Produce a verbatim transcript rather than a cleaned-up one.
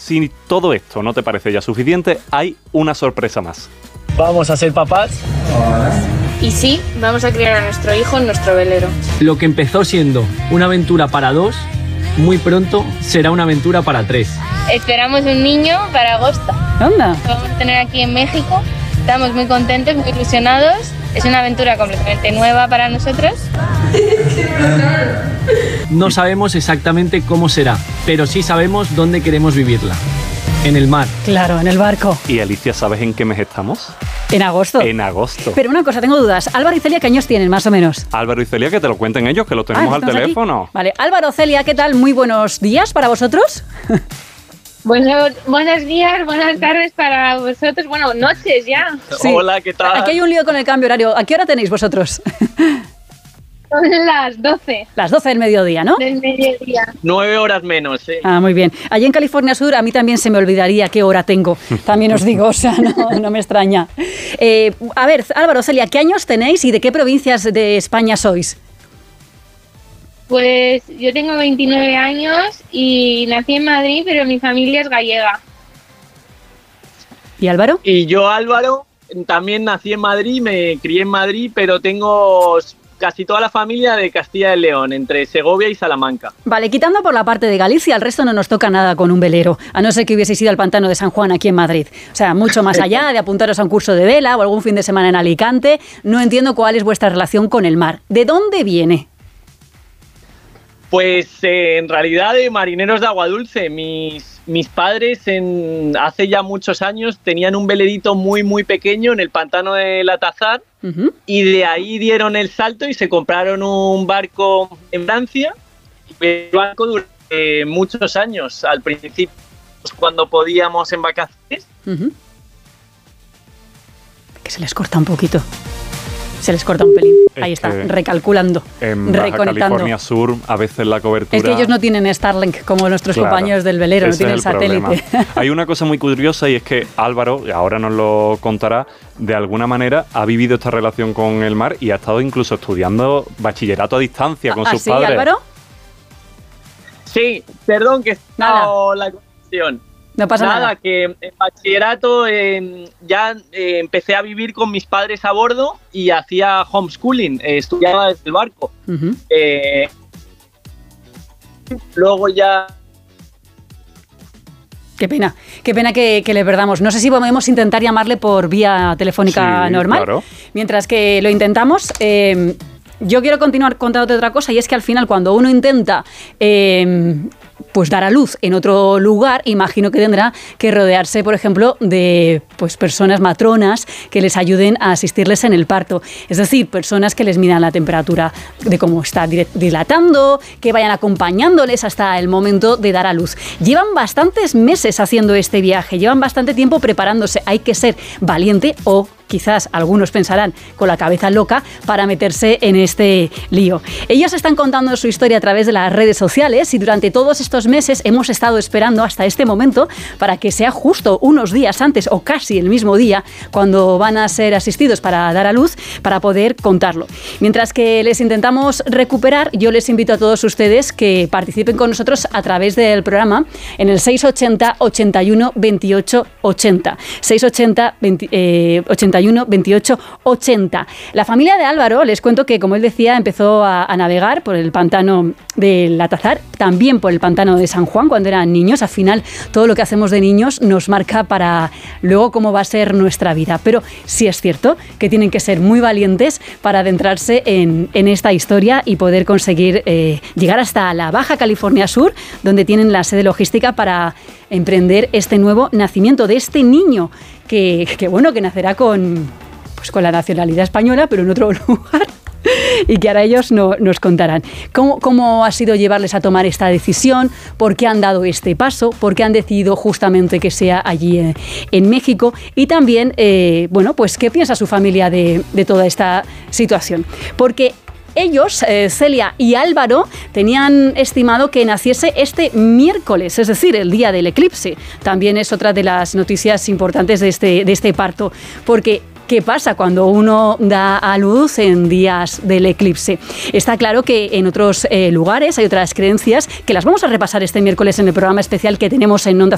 si todo esto no te parece ya suficiente, hay una sorpresa más. ¿Vamos a ser papás? Y sí, vamos a criar a nuestro hijo en nuestro velero. Lo que empezó siendo una aventura para dos, muy pronto será una aventura para tres. Esperamos un niño para agosto. Anda. Lo vamos a tener aquí en México. Estamos muy contentos, muy ilusionados. Es una aventura completamente nueva para nosotros. No sabemos exactamente cómo será, pero sí sabemos dónde queremos vivirla. En el mar. Claro, en el barco. Y Alicia, ¿sabes en qué mes estamos? En agosto. En agosto. Pero una cosa, tengo dudas. Álvaro y Celia, ¿qué años tienen más o menos? Álvaro y Celia, que te lo cuenten ellos, que lo tenemos Ah, al teléfono. Aquí. Vale, Álvaro, Celia, ¿qué tal? Muy buenos días para vosotros. Bueno, buenos días, buenas tardes para vosotros. Bueno, noches ya. Sí. Hola, ¿qué tal? Aquí hay un lío con el cambio horario. ¿A qué hora tenéis vosotros? Son las doce. Las doce del mediodía, ¿no? Del mediodía. Nueve horas menos, ¿eh? Ah, muy bien. Allí en California Sur a mí también se me olvidaría qué hora tengo. También os digo, o sea, no, no me extraña. Eh, a ver, Álvaro, Celia, ¿qué años tenéis y de qué provincias de España sois? Pues yo tengo veintinueve años y nací en Madrid, pero mi familia es gallega. ¿Y Álvaro? Y yo, Álvaro, también nací en Madrid, me crié en Madrid, pero tengo casi toda la familia de Castilla y León, entre Segovia y Salamanca. Vale, quitando por la parte de Galicia, el resto no nos toca nada con un velero, a no ser que hubieseis ido al pantano de San Juan aquí en Madrid. O sea, mucho más allá de apuntaros a un curso de vela o algún fin de semana en Alicante, no entiendo cuál es vuestra relación con el mar. ¿De dónde viene? Pues eh, en realidad de marineros de agua dulce. Mis, mis padres en, hace ya muchos años tenían un velerito muy muy pequeño en el pantano de La Tazar, uh-huh. y de ahí dieron el salto y se compraron un barco en Francia. El barco durante muchos años, al principio cuando podíamos en vacaciones. Uh-huh. Que se les corta un poquito. Se les corta un pelín. Ahí es está, recalculando, en reconectando. En California Sur, a veces la cobertura... Es que ellos no tienen Starlink como nuestros claro, compañeros del velero, no tienen satélite. Hay una cosa muy curiosa y es que Álvaro, ahora nos lo contará, de alguna manera ha vivido esta relación con el mar y ha estado incluso estudiando bachillerato a distancia con ¿Ah, sus sí, padres. Álvaro? Sí, perdón que está la conexión. No pasa nada. Nada, que en bachillerato eh, ya eh, empecé a vivir con mis padres a bordo y hacía homeschooling, eh, estudiaba desde el barco. Uh-huh. Eh, luego ya... Qué pena, qué pena que, que le perdamos. No sé si podemos intentar llamarle por vía telefónica sí, normal. Claro. Mientras que lo intentamos... Eh, yo quiero continuar contándote otra cosa y es que al final cuando uno intenta... Eh, pues dar a luz en otro lugar, imagino que tendrá que rodearse, por ejemplo, de pues personas matronas que les ayuden a asistirles en el parto. Es decir, personas que les midan la temperatura de cómo está dilatando, que vayan acompañándoles hasta el momento de dar a luz. Llevan bastantes meses haciendo este viaje, llevan bastante tiempo preparándose. Hay que ser valiente o... quizás algunos pensarán con la cabeza loca para meterse en este lío. Ellos están contando su historia a través de las redes sociales y durante todos estos meses hemos estado esperando hasta este momento para que sea justo unos días antes o casi el mismo día cuando van a ser asistidos para dar a luz para poder contarlo. Mientras que les intentamos recuperar, yo les invito a todos ustedes que participen con nosotros a través del programa en el seis ochenta, ochenta y uno, veintiocho, ochenta. seis ochenta, ochenta y uno, veintiocho, ochenta. La familia de Álvaro, les cuento que, como él decía, empezó a, a navegar por el pantano de La Tazar, también por el pantano de San Juan cuando eran niños. Al final, todo lo que hacemos de niños nos marca para luego cómo va a ser nuestra vida. Pero sí es cierto que tienen que ser muy valientes para adentrarse en, en esta historia y poder conseguir eh, llegar hasta la Baja California Sur, donde tienen la sede logística para emprender este nuevo nacimiento de este niño que, que bueno, que nacerá con, pues con la nacionalidad española, pero en otro lugar, y que ahora ellos no, nos contarán cómo, cómo ha sido llevarles a tomar esta decisión, por qué han dado este paso, por qué han decidido justamente que sea allí en, en México, y también, eh, bueno, pues qué piensa su familia de, de toda esta situación. Porque ellos, eh, Celia y Álvaro, tenían estimado que naciese este miércoles, es decir, el día del eclipse. También es otra de las noticias importantes de este, de este parto, porque ¿qué pasa cuando uno da a luz en días del eclipse? Está claro que en otros eh, lugares hay otras creencias que las vamos a repasar este miércoles en el programa especial que tenemos en Onda